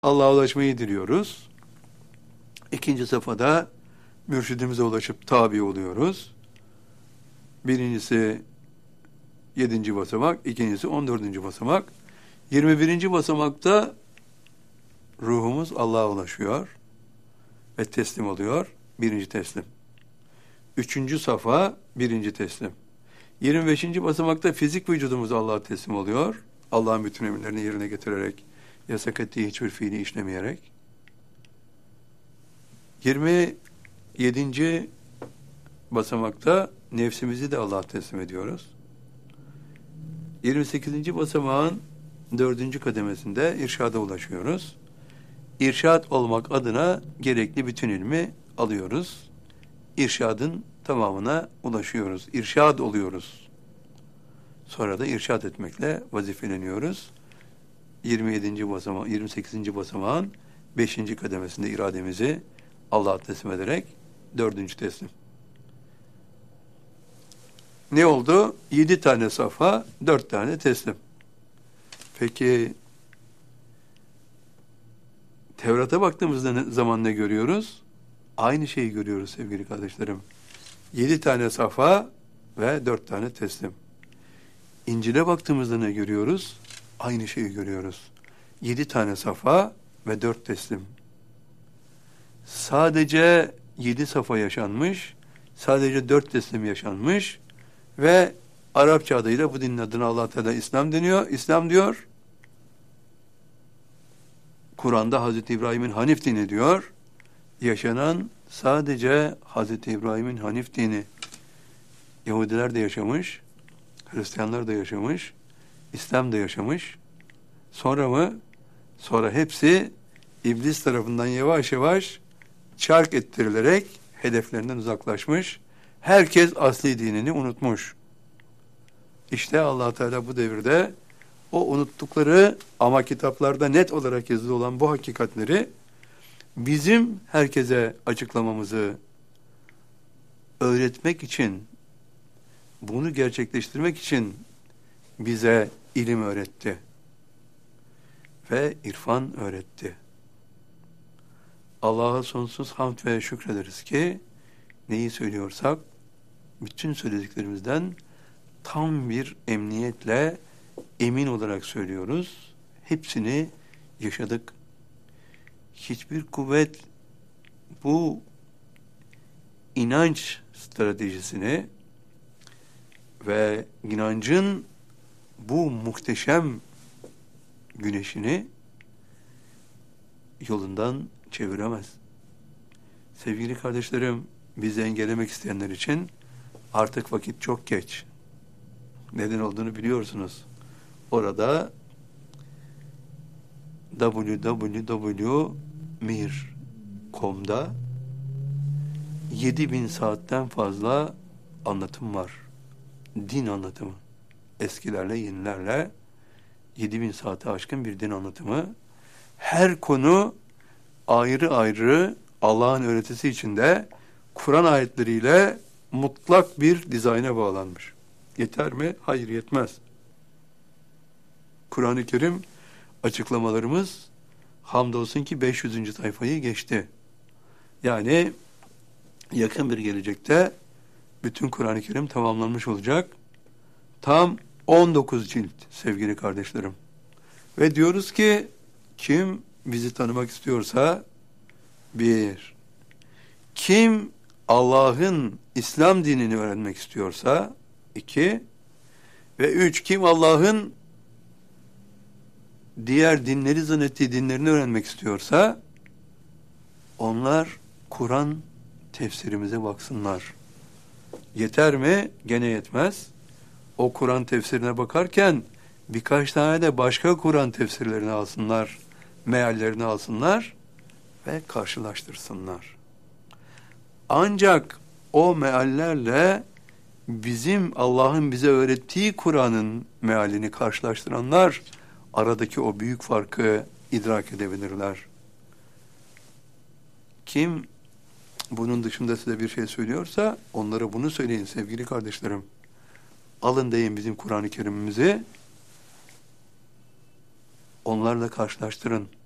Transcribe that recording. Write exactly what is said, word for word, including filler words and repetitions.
Allah'a ulaşmayı diliyoruz. İkinci safhada mürşidimize ulaşıp tabi oluyoruz. Birincisi yedinci basamak, ikincisi on dördüncü basamak. Yirmi birinci basamakta ruhumuz Allah'a ulaşıyor ve teslim oluyor. Birinci teslim. Üçüncü safa birinci teslim. Yirmi beşinci basamakta fizik vücudumuz Allah'a teslim oluyor. Allah'ın bütün emirlerini yerine getirerek, yasak ettiği hiçbir fiili işlemeyerek. Yirmi yedinci basamakta nefsimizi de Allah'a teslim ediyoruz. Yirmi sekizinci basamağın dördüncü kademesinde irşada ulaşıyoruz. İrşad olmak adına gerekli bütün ilmi alıyoruz. İrşadın tamamına ulaşıyoruz. İrşad oluyoruz. Sonra da irşad etmekle vazifeleniyoruz. yirmi yedinci basama, yirmi sekizinci basamağın beşinci kademesinde irademizi Allah'a teslim ederek dördüncü teslim. Ne oldu? Yedi tane safa, dört tane teslim. Peki Tevrat'a baktığımızda ne, zaman ne görüyoruz? Aynı şeyi görüyoruz sevgili kardeşlerim. Yedi tane safa ve dört tane teslim. İncil'e baktığımızda ne görüyoruz? Aynı şeyi görüyoruz. Yedi tane safa ve dört teslim. Sadece yedi safa yaşanmış, sadece dört teslim yaşanmış ve Arapça adıyla bu dinin adına Allah Teala İslam deniyor. İslam diyor. Kur'an'da Hazreti İbrahim'in Hanif dini diyor. Yaşanan sadece Hazreti İbrahim'in Hanif dini. Yahudiler de yaşamış, Hristiyanlar da yaşamış, İslam da yaşamış. Sonra mı? Sonra hepsi iblis tarafından yavaş yavaş çark ettirilerek hedeflerinden uzaklaşmış. Herkes asli dinini unutmuş. İşte Allah Teala bu devirde o unuttukları ama kitaplarda net olarak yazılı olan bu hakikatleri bizim herkese açıklamamızı öğretmek için, bunu gerçekleştirmek için bize ilim öğretti ve irfan öğretti. Allah'a sonsuz hamd ve şükrederiz ki neyi söylüyorsak bütün söylediklerimizden tam bir emniyetle emin olarak söylüyoruz. Hepsini yaşadık. Hiçbir kuvvet bu inanç stratejisini ve inancın bu muhteşem güneşini yolundan çeviremez. Sevgili kardeşlerim, bizi engellemek isteyenler için artık vakit çok geç. Neden olduğunu biliyorsunuz. Orada double-u double-u double-u nokta mir nokta com'da yedi bin saatten fazla anlatım var. Din anlatımı. Eskilerle, yenilerle yedi bin saate aşkın bir din anlatımı. Her konu ayrı ayrı Allah'ın öğretisi içinde Kur'an ayetleriyle mutlak bir dizayna bağlanmış. Yeter mi? Hayır, yetmez. Kur'an-ı Kerim açıklamalarımız hamdolsun ki beş yüzüncü sayfayı geçti. Yani yakın bir gelecekte bütün Kur'an-ı Kerim tamamlanmış olacak. Tam on dokuz cilt sevgili kardeşlerim. Ve diyoruz ki kim bizi tanımak istiyorsa bir, kim Allah'ın İslam dinini öğrenmek istiyorsa iki ve üç, kim Allah'ın diğer dinleri zannettiği dinlerini öğrenmek istiyorsa onlar Kur'an tefsirimize baksınlar. Yeter mi? Gene yetmez. O Kur'an tefsirine bakarken birkaç tane de başka Kur'an tefsirlerini alsınlar, meallerini alsınlar ve karşılaştırsınlar. Ancak o meallerle bizim Allah'ın bize öğrettiği Kur'an'ın mealini karşılaştıranlar aradaki o büyük farkı idrak edebilirler. Kim bunun dışında size bir şey söylüyorsa onlara bunu söyleyin sevgili kardeşlerim. Alın deyin bizim Kur'an-ı Kerim'imizi, onlarla karşılaştırın.